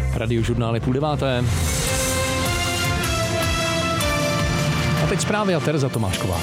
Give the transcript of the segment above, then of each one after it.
Radiožurnál je 8:30. A teď zprávy a Tereza Tomášková.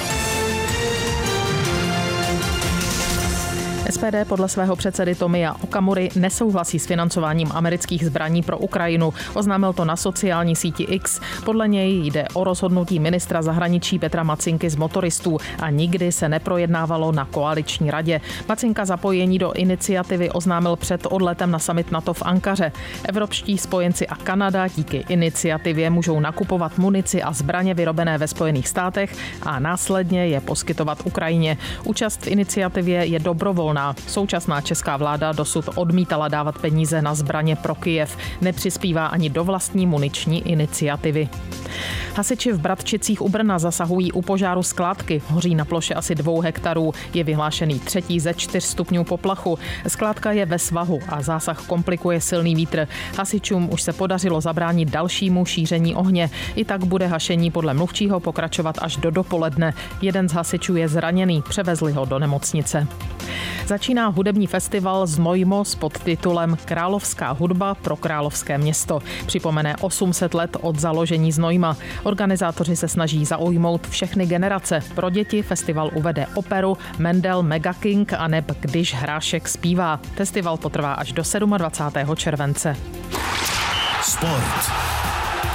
SPD podle svého předsedy Tomia Okamury nesouhlasí s financováním amerických zbraní pro Ukrajinu. Oznámil to na sociální síti X. Podle něj jde o rozhodnutí ministra zahraničí Petra Macinky z motoristů a nikdy se neprojednávalo na koaliční radě. Macinka zapojení do iniciativy oznámil před odletem na summit NATO v Ankaře. Evropští spojenci a Kanada díky iniciativě můžou nakupovat munici a zbraně vyrobené ve Spojených státech a následně je poskytovat Ukrajině. Účast v iniciativě je dobrovolná. Současná česká vláda dosud odmítala dávat peníze na zbraně pro Kyjev. Nepřispívá ani do vlastní muniční iniciativy. Hasiči v Bratčicích u Brna zasahují u požáru skládky. Hoří na ploše asi 2 hektarů. Je vyhlášený 3. ze 4 stupňů poplachu. Skládka je ve svahu a zásah komplikuje silný vítr. Hasičům už se podařilo zabránit dalšímu šíření ohně. I tak bude hašení podle mluvčího pokračovat až do dopoledne. Jeden z hasičů je zraněný, převezli ho do nemocnice. Začíná hudební festival Znojmo s podtitulem Královská hudba pro královské město. Připomene 800 let od založení Znojma. Organizátoři se snaží zaujmout všechny generace. Pro děti festival uvede operu Mendel Mega King a neb Když hrášek zpívá. Festival potrvá až do 27. července. Sport.